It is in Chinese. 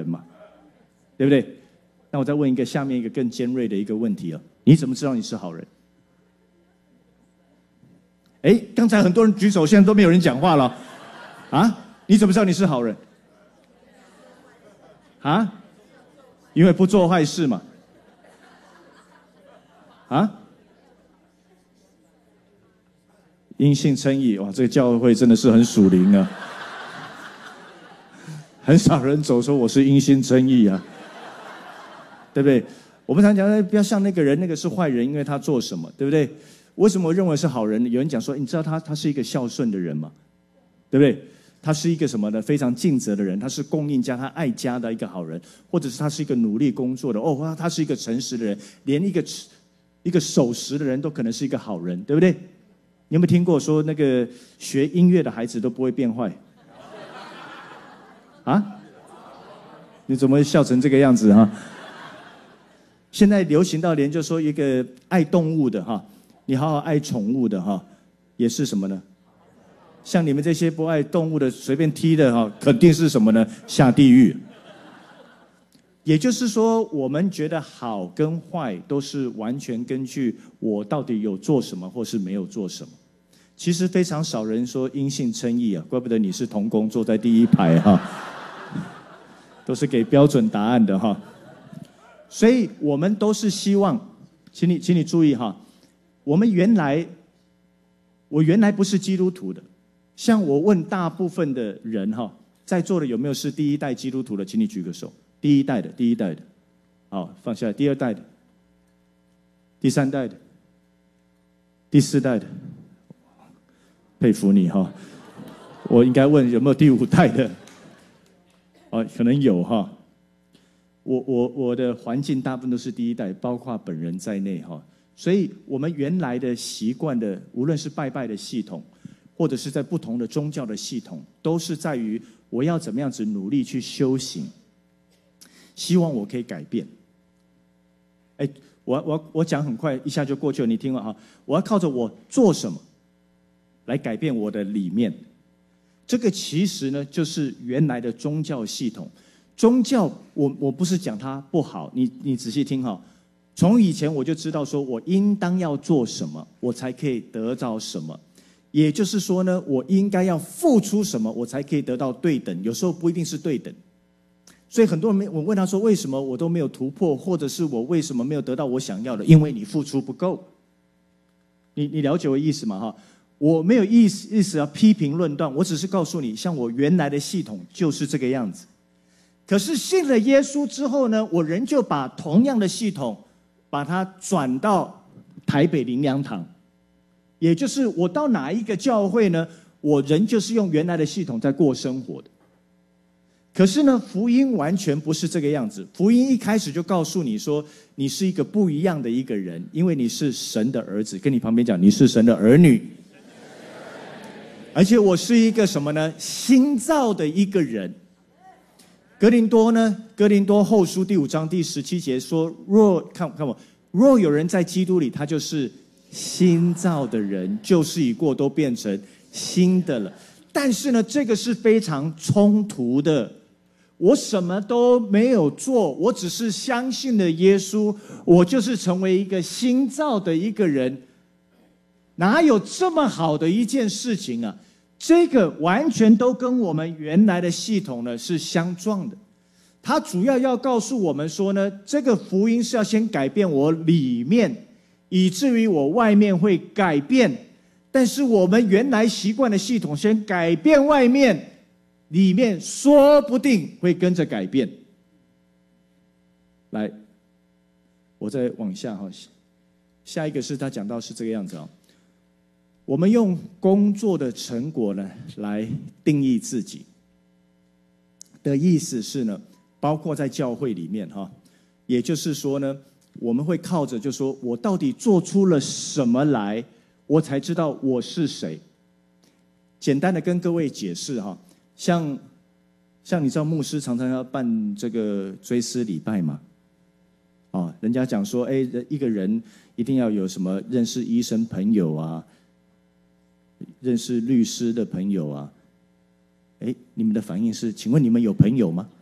人嘛，对不对？那我再问下面一个更尖锐的一个问题你怎么知道你是好人？刚才很多人举手，现在都没有人讲话了你怎么知道你是好人？因为不做坏事嘛。因信称义，哇，这个教会真的是很属灵啊，很少人走说我是因信称义对不对？我们常讲不要像那个人，那个是坏人，因为他做什么，对不对？为什么我认为是好人？有人讲说，你知道他是一个孝顺的人吗？对不对？他是一个什么呢？非常尽责的人，他是供应家，他爱家的一个好人，或者是他是一个努力工作的他是一个诚实的人，连一个守时的人都可能是一个好人，对不对？你有没有听过说那个学音乐的孩子都不会变坏？你怎么会笑成这个样子现在流行到连就说一个爱动物的你好好爱宠物的也是什么呢？像你们这些不爱动物的随便踢的肯定是什么呢？下地狱。也就是说，我们觉得好跟坏都是完全根据我到底有做什么或是没有做什么。其实非常少人说因信称义怪不得你是同工坐在第一排都是给标准答案的所以我们都是希望，请你注意我原来不是基督徒的。像我问大部分的人在座的有没有是第一代基督徒的？请你举个手。第一代的，好，放下来。第二代的，第三代的，第四代的，佩服你我应该问有没有第五代的？可能有我的环境大部分都是第一代，包括本人在内所以我们原来的习惯的，无论是拜拜的系统，或者是在不同的宗教的系统，都是在于我要怎么样子努力去修行，希望我可以改变。我讲很快，一下就过去了，你听了我要靠着我做什么来改变我的里面。这个其实呢，就是原来的宗教系统。宗教，我不是讲它不好，你仔细听从以前我就知道说，我应当要做什么，我才可以得到什么。也就是说呢，我应该要付出什么，我才可以得到对等。有时候不一定是对等。所以很多人，我问他说，为什么我都没有突破，或者是我为什么没有得到我想要的？因为你付出不够。你了解我的意思吗？我没有意思要批评论断，我只是告诉你，像我原来的系统就是这个样子。可是信了耶稣之后呢，我仍旧把同样的系统把它转到台北灵粮堂，也就是我到哪一个教会呢，我仍旧是用原来的系统在过生活的。可是呢，福音完全不是这个样子。福音一开始就告诉你说，你是一个不一样的一个人，因为你是神的儿子。跟你旁边讲，你是神的儿女。而且我是一个什么呢？新造的一个人。哥林多后书第5章第17节说，若有人在基督里，他就是新造的人，旧事已过，都变成新的了。但是呢，这个是非常冲突的。我什么都没有做，我只是相信了耶稣，我就是成为一个新造的一个人。哪有这么好的一件事情啊？这个完全都跟我们原来的系统呢是相撞的。它主要告诉我们说呢，这个福音是要先改变我里面，以至于我外面会改变。但是我们原来习惯的系统先改变外面，里面说不定会跟着改变。来，我再往下下一个是他讲到是这个样子我们用工作的成果呢来定义自己的意思是呢，包括在教会里面也就是说呢，我们会靠着就说我到底做出了什么来，我才知道我是谁。简单的跟各位解释像你知道牧师常常要办这个追思礼拜吗？人家讲说一个人一定要有什么认识医生朋友啊，认识律师的朋友啊。你们的反应是，请问你们有朋友吗？